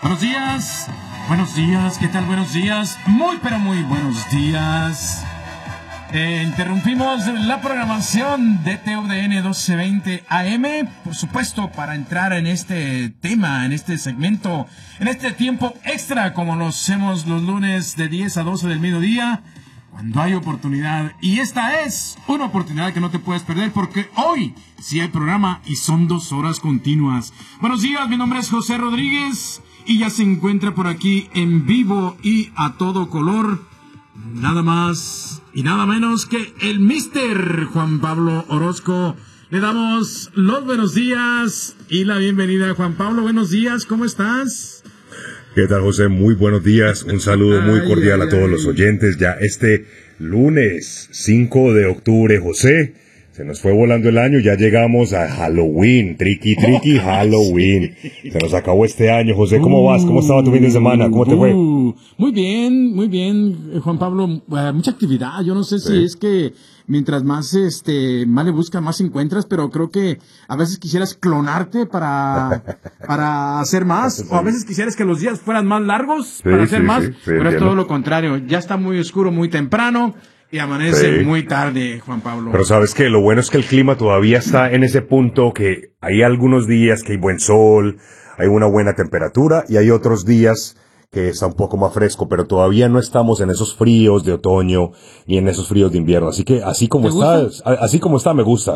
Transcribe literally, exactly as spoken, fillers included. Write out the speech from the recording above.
Buenos días, buenos días, ¿qué tal? Buenos días, muy pero muy buenos días. Eh, interrumpimos la programación de T U D N doce veinte A M, por supuesto, para entrar en este tema, en este segmento, en este tiempo extra, como lo hacemos los lunes de diez a doce del mediodía, cuando hay oportunidad. Y esta es una oportunidad que no te puedes perder, porque hoy sí hay programa y son dos horas continuas. Buenos días, mi nombre es José Rodríguez y ya se encuentra por aquí en vivo y a todo color, nada más y nada menos que el mister Juan Pablo Orozco. Le damos los buenos días y la bienvenida. Juan Pablo, buenos días, ¿cómo estás? ¿Qué tal, José? Muy buenos días, un saludo muy cordial a todos los oyentes. Ya este lunes cinco de octubre, José, se nos fue volando el año, ya llegamos a Halloween, triqui triqui oh, Halloween. Sí. Se nos acabó este año, José. ¿Cómo uh, vas? ¿Cómo estaba tu fin de semana? ¿Cómo te uh, fue? Muy bien, muy bien, Juan Pablo. Uh, mucha actividad. Yo no sé sí. si es que mientras más este más le buscas, más encuentras, pero creo que a veces quisieras clonarte para para hacer más, sí. o a veces quisieras que los días fueran más largos sí, para hacer sí, más, sí, sí, pero entiendo. Es todo lo contrario. Ya está muy oscuro, muy temprano. Y amanece sí. muy tarde, Juan Pablo. Pero ¿sabes qué? Lo bueno es que el clima todavía está en ese punto que hay algunos días que hay buen sol, hay una buena temperatura, y hay otros días que está un poco más fresco, pero todavía no estamos en esos fríos de otoño y en esos fríos de invierno. Así que así como está, así como está me gusta.